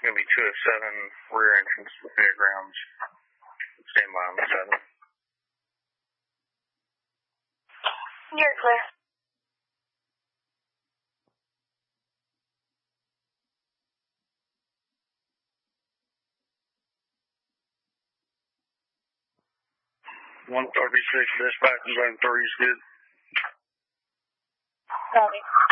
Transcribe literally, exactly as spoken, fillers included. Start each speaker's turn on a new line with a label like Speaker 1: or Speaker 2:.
Speaker 1: Going to be two oh seven, rear entrance to the fairgrounds. Stand by on the seven.
Speaker 2: You're clear.
Speaker 1: one thirty-six, dispatch zone three is good.
Speaker 2: Copy.